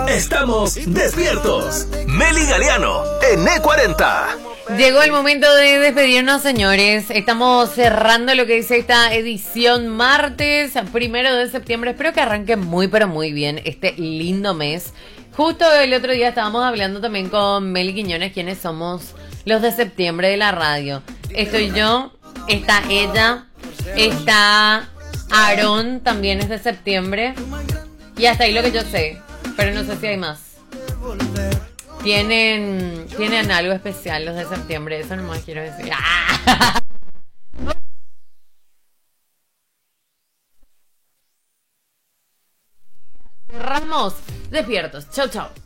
Estamos despiertos. Meli Galeano en E40. Llegó el momento de despedirnos, señores. Estamos cerrando lo que es esta edición martes 1 de septiembre. Espero que arranque muy, pero muy bien este lindo mes. Justo el otro día estábamos hablando también con Meli Quiñones, quienes somos los de septiembre de la radio. Estoy yo, está ella, está Aarón, también es de septiembre. Y hasta ahí lo que yo sé, pero no sé si hay más. Tienen algo especial los de septiembre, eso nomás quiero decir. ¡Ah! Cerramos despiertos. Chau, chau.